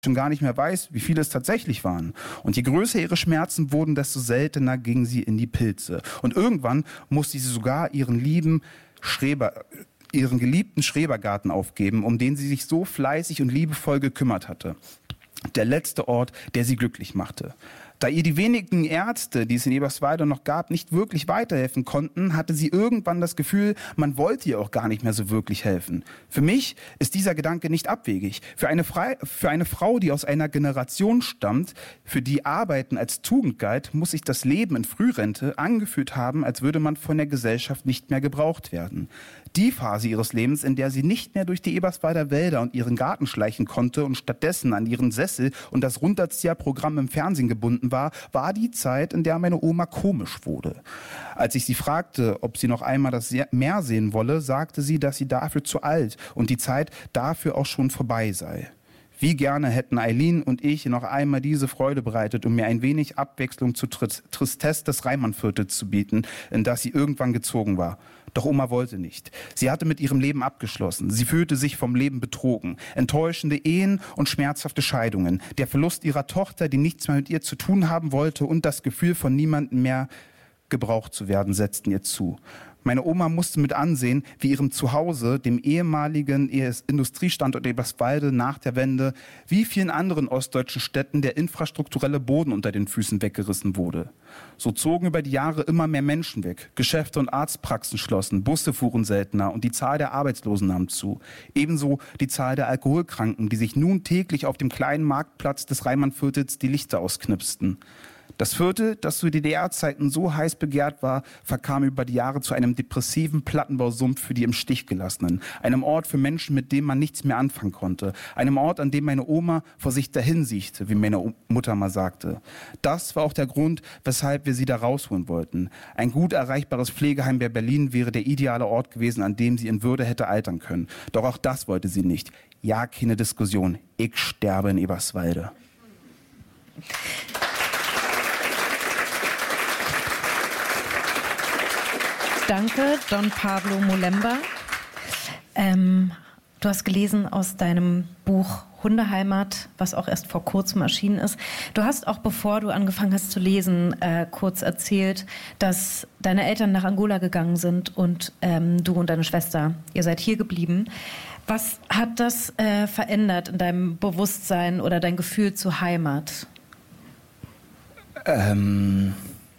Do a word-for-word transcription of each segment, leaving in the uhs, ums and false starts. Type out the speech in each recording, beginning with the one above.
schon gar nicht mehr weiß, wie viele es tatsächlich waren. Und je größer ihre Schmerzen wurden, desto seltener ging sie in die Pilze. Und irgendwann musste sie sogar ihren lieben Schreber, ihren geliebten Schrebergarten aufgeben, um den sie sich so fleißig und liebevoll gekümmert hatte. Der letzte Ort, der sie glücklich machte. Da ihr die wenigen Ärzte, die es in Eberswalde noch gab, nicht wirklich weiterhelfen konnten, hatte sie irgendwann das Gefühl, man wollte ihr auch gar nicht mehr so wirklich helfen. Für mich ist dieser Gedanke nicht abwegig. Für eine, Fre- für eine Frau, die aus einer Generation stammt, für die Arbeiten als Tugend galt, muss sich das Leben in Frührente angefühlt haben, als würde man von der Gesellschaft nicht mehr gebraucht werden. Die Phase ihres Lebens, in der sie nicht mehr durch die Eberswalder Wälder und ihren Garten schleichen konnte und stattdessen an ihren Sessel und das Runterzieherprogramm im Fernsehen gebunden war, war die Zeit, in der meine Oma komisch wurde. Als ich sie fragte, ob sie noch einmal das Meer sehen wolle, sagte sie, dass sie dafür zu alt und die Zeit dafür auch schon vorbei sei. Wie gerne hätten Eileen und ich noch einmal diese Freude bereitet, um mir ein wenig Abwechslung zur Tristesse des Reimannsviertels zu bieten, in das sie irgendwann gezogen war. Doch Oma wollte nicht. Sie hatte mit ihrem Leben abgeschlossen. Sie fühlte sich vom Leben betrogen. Enttäuschende Ehen und schmerzhafte Scheidungen. Der Verlust ihrer Tochter, die nichts mehr mit ihr zu tun haben wollte, und das Gefühl, von niemandem mehr gebraucht zu werden, setzten ihr zu. Meine Oma musste mit ansehen, wie ihrem Zuhause, dem ehemaligen Industriestandort Eberswalde nach der Wende, wie vielen anderen ostdeutschen Städten der infrastrukturelle Boden unter den Füßen weggerissen wurde. So zogen über die Jahre immer mehr Menschen weg. Geschäfte und Arztpraxen schlossen, Busse fuhren seltener und die Zahl der Arbeitslosen nahm zu. Ebenso die Zahl der Alkoholkranken, die sich nun täglich auf dem kleinen Marktplatz des Reimannsviertels die Lichter ausknipsten. Das Viertel, das zu D D R-Zeiten so heiß begehrt war, verkam über die Jahre zu einem depressiven Plattenbausumpf für die im Stich gelassenen. Einem Ort für Menschen, mit dem man nichts mehr anfangen konnte. Einem Ort, an dem meine Oma vor sich dahinsiechte, wie meine Mutter mal sagte. Das war auch der Grund, weshalb wir sie da rausholen wollten. Ein gut erreichbares Pflegeheim bei Berlin wäre der ideale Ort gewesen, an dem sie in Würde hätte altern können. Doch auch das wollte sie nicht. Ja, keine Diskussion. Ich sterbe in Eberswalde. Danke, Don Pablo Molemba. Ähm, du hast gelesen aus deinem Buch Hundeheimat, was auch erst vor kurzem erschienen ist. Du hast auch, bevor du angefangen hast zu lesen, äh, kurz erzählt, dass deine Eltern nach Angola gegangen sind und ähm, du und deine Schwester, ihr seid hier geblieben. Was hat das äh, verändert in deinem Bewusstsein oder dein Gefühl zur Heimat? Ähm...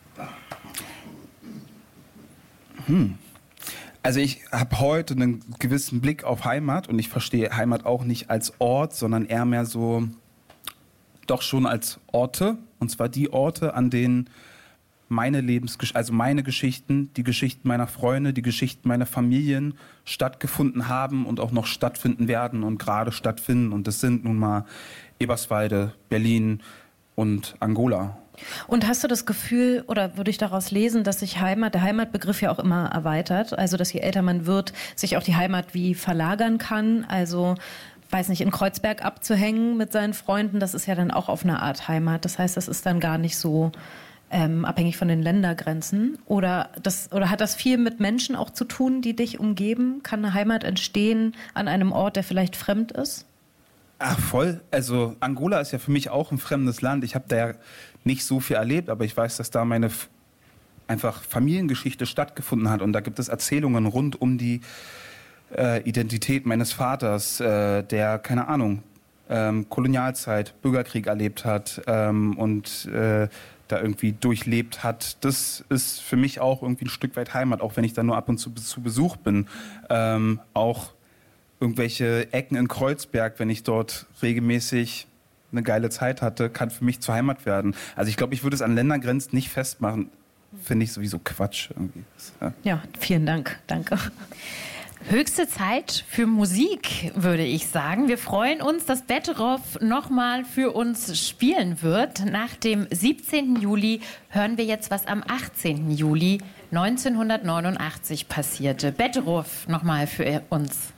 Hm. Also ich habe heute einen gewissen Blick auf Heimat und ich verstehe Heimat auch nicht als Ort, sondern eher mehr so, doch schon als Orte. Und zwar die Orte, an denen meine Lebensgeschichten, also meine Geschichten, die Geschichten meiner Freunde, die Geschichten meiner Familien stattgefunden haben und auch noch stattfinden werden und gerade stattfinden. Und das sind nun mal Eberswalde, Berlin und Angola. Und hast du das Gefühl, oder würde ich daraus lesen, dass sich Heimat, der Heimatbegriff ja auch immer erweitert, also dass je älter man wird, sich auch die Heimat wie verlagern kann, also weiß nicht, in Kreuzberg abzuhängen mit seinen Freunden, das ist ja dann auch auf eine Art Heimat. Das heißt, das ist dann gar nicht so ähm, abhängig von den Ländergrenzen. Oder, das, oder hat das viel mit Menschen auch zu tun, die dich umgeben? Kann eine Heimat entstehen an einem Ort, der vielleicht fremd ist? Ach, voll. Also Angola ist ja für mich auch ein fremdes Land. Ich habe da ja nicht so viel erlebt, aber ich weiß, dass da meine f- einfach Familiengeschichte stattgefunden hat. Und da gibt es Erzählungen rund um die äh, Identität meines Vaters, äh, der, keine Ahnung, ähm, Kolonialzeit, Bürgerkrieg erlebt hat ähm, und äh, da irgendwie durchlebt hat. Das ist für mich auch irgendwie ein Stück weit Heimat, auch wenn ich da nur ab und zu zu Besuch bin. Ähm, auch irgendwelche Ecken in Kreuzberg, wenn ich dort regelmäßig eine geile Zeit hatte, kann für mich zur Heimat werden. Also ich glaube, ich würde es an Ländergrenzen nicht festmachen. Finde ich sowieso Quatsch irgendwie. Ja, ja, vielen Dank. Danke. Höchste Zeit für Musik, würde ich sagen. Wir freuen uns, dass Betteroff nochmal für uns spielen wird. Nach dem siebzehnten Juli hören wir jetzt, was am achtzehnten Juli neunzehnhundertneunundachtzig passierte. Betteroff nochmal für uns.